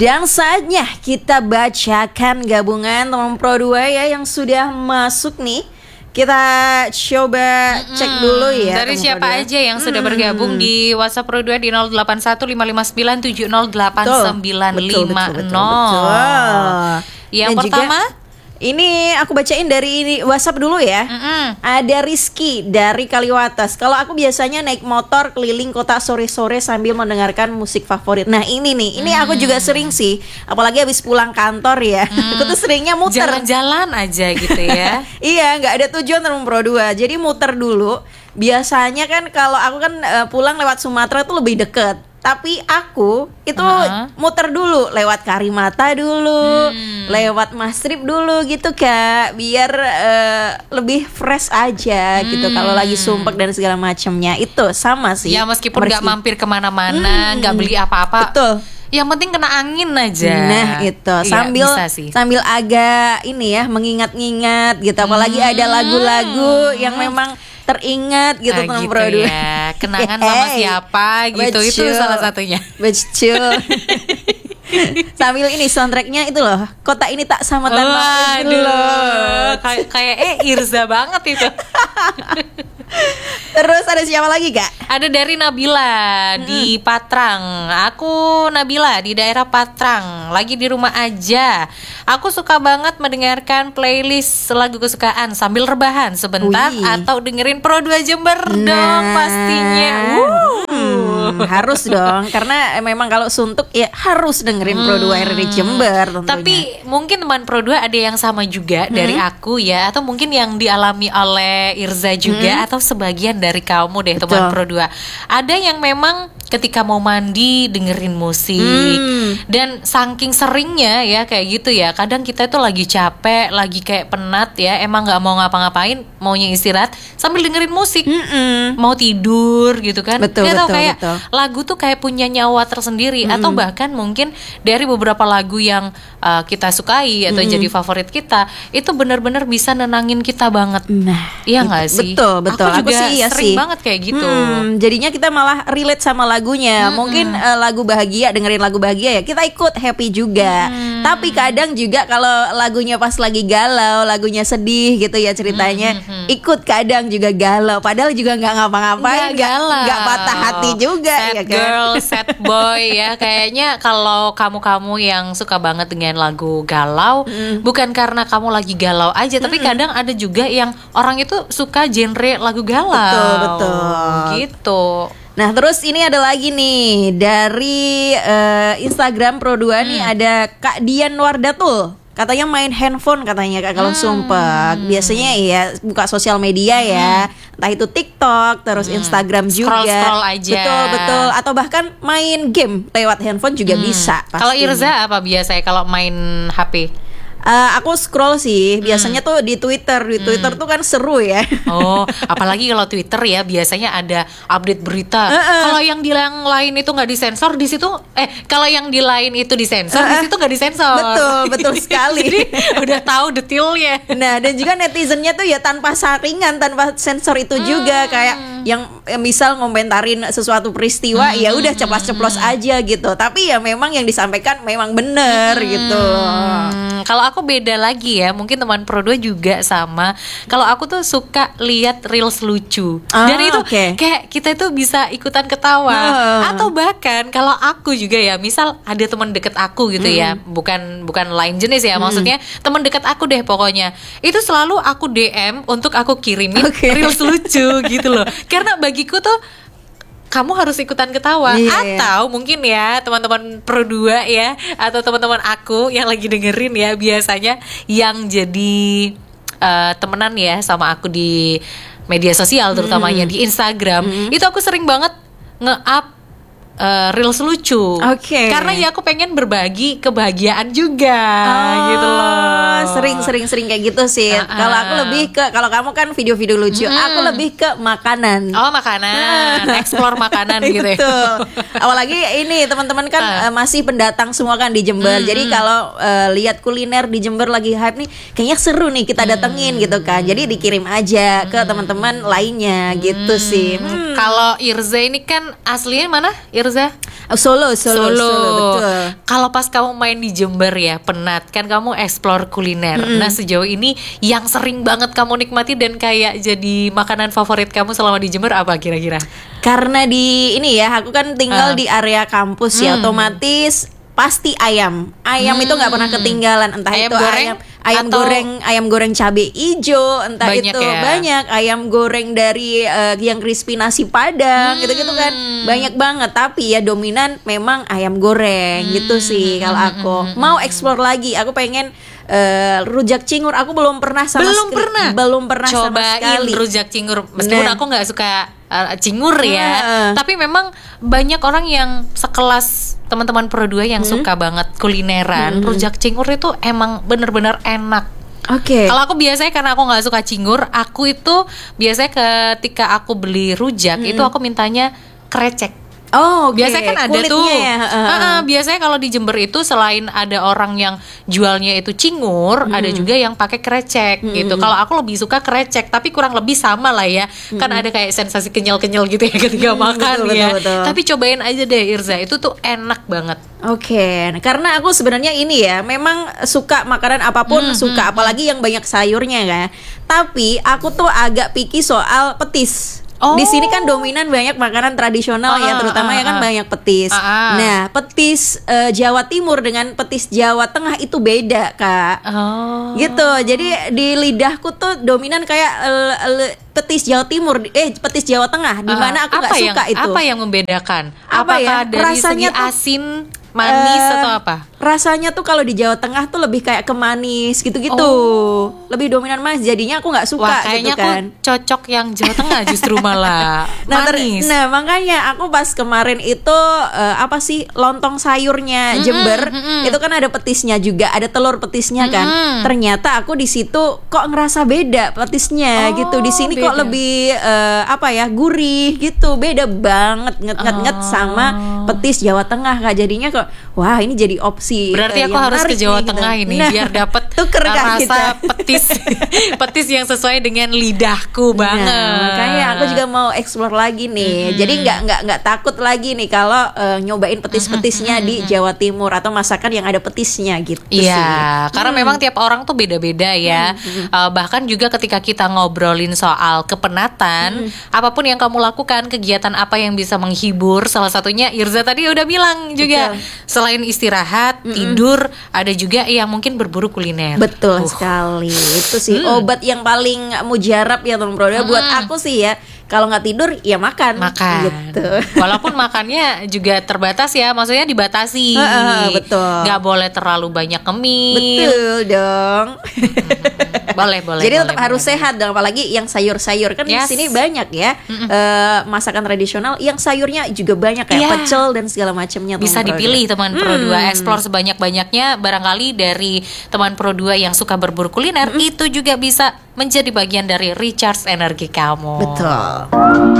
Dan saatnya kita bacakan gabungan teman Pro 2 ya yang sudah masuk nih. Kita coba cek dulu ya. Dari siapa aja yang sudah bergabung di WhatsApp Pro 2 di 081559708950. Yang Dan pertama juga, ini aku bacain dari WhatsApp dulu ya. Ada Rizky dari Kaliwates. Kalau aku biasanya naik motor keliling kota sore-sore sambil mendengarkan musik favorit. Nah ini nih, ini aku juga sering sih. Apalagi habis pulang kantor ya. Aku tuh seringnya muter. jalan-jalan aja gitu ya. Iya, nggak ada tujuan teman Pro 2. Jadi muter dulu. Biasanya kan kalau aku kan pulang lewat Sumatera tuh lebih deket. Tapi aku itu muter dulu lewat Karimata dulu, lewat Mastrip dulu gitu Kak, biar lebih fresh aja gitu. Kalau lagi sumpek dan segala macamnya itu sama sih. Ya meskipun nggak mampir kemana-mana, nggak beli apa-apa. Betul. Yang penting kena angin aja. Nah itu sambil agak ini ya mengingat-ingat gitu. Apalagi ada lagu-lagu yang memang teringat gitu teman Pro 2 ya. Kenangan sama siapa gitu. Betul. Itu salah satunya. Betul. Sambil ini soundtracknya itu loh, kota ini tak sama tanpa itu loh. Kayak Irza banget itu. Terus ada siapa lagi Kak? Ada dari Nabila di Patrang. Aku Nabila di daerah Patrang, lagi di rumah aja. Aku suka banget mendengarkan playlist lagu kesukaan sambil rebahan sebentar. Atau dengerin Pro 2 Jember dong pastinya. Harus dong, karena memang kalau suntuk ya harus dengerin Pro 2 RRI Jember tentunya. Tapi mungkin teman Pro 2 ada yang sama juga dari aku ya, atau mungkin yang dialami oleh Irza juga, atau sebagian dari kamu deh teman Pro 2. Ada yang memang ketika mau mandi dengerin musik, dan saking seringnya ya kayak gitu ya, kadang kita itu lagi capek, lagi kayak penat ya, emang nggak mau ngapa-ngapain, maunya istirahat sambil dengerin musik, mau tidur gitu kan. Betul. Lagu tuh kayak punya nyawa tersendiri, atau bahkan mungkin dari beberapa lagu yang kita sukai atau jadi favorit kita, itu benar-benar bisa nenangin kita banget. Iya nggak sih? Betul. Aku juga sering banget kayak gitu. Jadinya kita malah relate sama lagunya. Mungkin lagu bahagia, dengerin lagu bahagia ya kita ikut happy juga. Tapi kadang juga kalau lagunya pas lagi galau, lagunya sedih gitu ya ceritanya, ikut kadang juga galau. Padahal juga nggak ngapa-ngapain, nggak patah hati juga. Sad ya kan? Girl, sad boy ya. Kayaknya kalau kamu-kamu yang suka banget dengan lagu galau, bukan karena kamu lagi galau aja, tapi kadang ada juga yang orang itu suka genre lagu galau. Betul. Gitu. Nah terus ini ada lagi nih dari Instagram Pro 2 nih, ada Kak Dian Wardatul. Katanya main handphone katanya Kak kalau sumpek. Biasanya ya buka sosial media ya, entah itu TikTok, terus Instagram juga. Scroll aja. Betul. Atau bahkan main game lewat handphone juga bisa. Kalau Irza apa biasanya kalau main HP? Aku scroll sih biasanya tuh di Twitter. Di Twitter tuh kan seru ya. Oh, apalagi kalau Twitter ya biasanya ada update berita. Kalau yang di yang lain itu nggak disensor, di situ kalau yang di lain itu disensor, di situ nggak disensor. Betul sekali. Jadi udah tahu detailnya. Nah dan juga netizennya tuh ya tanpa saringan, tanpa sensor itu juga, kayak yang misal ngomentarin sesuatu peristiwa ya udah ceplos-ceplos aja gitu. Tapi ya memang yang disampaikan memang bener gitu. Kalau aku beda lagi ya, mungkin teman Pro 2 juga sama. Kalau aku tuh suka lihat reels lucu. Dan itu kayak kita itu bisa ikutan ketawa. Atau bahkan kalau aku juga ya, misal ada teman deket aku gitu ya, bukan lain jenis ya, maksudnya teman deket aku deh pokoknya. Itu selalu aku DM untuk aku kirimin reels lucu gitu loh. Karena bagiku tuh kamu harus ikutan ketawa. Atau mungkin ya teman-teman Pro 2 ya, atau teman-teman aku yang lagi dengerin ya, biasanya yang jadi temenan ya sama aku di media sosial, terutamanya di Instagram, itu aku sering banget nge-up reels lucu. Karena ya aku pengen berbagi kebahagiaan juga gitu loh. Sering kayak gitu sih. Kalau aku lebih ke, kalau kamu kan video-video lucu, aku lebih ke makanan. Makanan, explore makanan gitu ya. Apalagi ini teman-teman kan masih pendatang semua kan di Jember. Jadi kalau lihat kuliner di Jember lagi hype nih, kayaknya seru nih kita datengin gitu kan. Jadi dikirim aja ke teman-teman lainnya gitu sih. Kalau Irza ini kan aslinya mana? Irza Irza? Solo, betul. Kalau pas kamu main di Jember ya, penat kan kamu explore kuliner. Nah, sejauh ini yang sering banget kamu nikmati dan kayak jadi makanan favorit kamu selama di Jember apa kira-kira? Karena di ini ya, aku kan tinggal di area kampus ya, otomatis pasti ayam itu nggak pernah ketinggalan, entah ayam itu goreng ayam goreng cabai hijau, entah banyak itu ya? Banyak ayam goreng dari yang crispy nasi padang gitu-gitu kan, banyak banget. Tapi ya dominan memang ayam goreng gitu sih. Kalau aku mau explore lagi, aku pengen rujak cingur. Aku belum pernah sama sekali. Belum pernah sama sekali. Cobain rujak cingur. Meskipun aku nggak suka cingur ya, tapi memang banyak orang yang sekelas teman-teman Pro 2 yang suka banget kulineran. Rujak cingur itu emang bener-bener enak. Oke. Kalau aku biasanya karena aku nggak suka cingur, aku itu biasanya ketika aku beli rujak itu aku mintanya krecek. Oh, biasanya kan ada kulitnya tuh. Ya. Biasanya kalau di Jember itu selain ada orang yang jualnya itu cingur, ada juga yang pakai krecek gitu. Kalau aku lebih suka krecek, tapi kurang lebih sama lah ya. Kan ada kayak sensasi kenyal-kenyal gitu ya ketika makan ya. Betul. Tapi cobain aja deh Irza, itu tuh enak banget. Oke, nah, karena aku sebenarnya ini ya, memang suka makanan apapun suka, apalagi yang banyak sayurnya kan. Tapi aku tuh agak picky soal petis. Di sini kan dominan banyak makanan tradisional ya, terutama ya kan banyak petis. Nah, petis Jawa Timur dengan petis Jawa Tengah itu beda, Kak. Gitu. Jadi di lidahku tuh dominan kayak petis Jawa Timur, petis Jawa Tengah, di mana aku nggak suka itu. Apa yang membedakan? Apa Apakah ya? dari Rasanya segi asin, manis atau apa? Rasanya tuh kalau di Jawa Tengah tuh lebih kayak ke manis gitu-gitu. Lebih dominan manis, jadinya aku nggak suka. Wah, kayaknya gitu kan. aku cocok yang Jawa Tengah justru malah manis. Nah, makanya aku pas kemarin itu apa sih, lontong sayurnya Jember itu kan ada petisnya juga, ada telur petisnya kan. Ternyata aku di situ kok ngerasa beda petisnya gitu. Di sini kok lebih gurih gitu. Beda banget, nget sama petis Jawa Tengah, Kak. Jadinya kok wah, ini jadi opsi. Berarti aku harus ke Jawa Tengah ini biar dapat rasa petis yang sesuai dengan lidahku banget. Makanya aku juga mau explore lagi nih. Jadi nggak takut lagi nih kalau nyobain petis-petisnya di Jawa Timur atau masakan yang ada petisnya gitu sih. Iya, karena memang tiap orang tuh beda-beda ya. Bahkan juga ketika kita ngobrolin soal kepenatan, apapun yang kamu lakukan, kegiatan apa yang bisa menghibur, salah satunya Irza tadi udah bilang juga. Selain istirahat, tidur, ada juga yang mungkin berburu kuliner. Betul sekali. Itu sih obat yang paling mujarab ya teman Pro 2 buat aku sih ya. Kalau nggak tidur ya makan gitu. Walaupun makannya juga terbatas ya, maksudnya dibatasi. Betul. Nggak boleh terlalu banyak ngemil. Betul dong. Boleh. Jadi tetap harus sehat dong, apalagi yang sayur-sayur kan di sini banyak ya. Masakan tradisional yang sayurnya juga banyak kayak pecel dan segala macamnya. Bisa dipilih teman Pro 2, explore sebanyak-banyaknya. Barangkali dari teman Pro 2 yang suka berburu kuliner itu juga bisa menjadi bagian dari recharge energi kamu. Betul.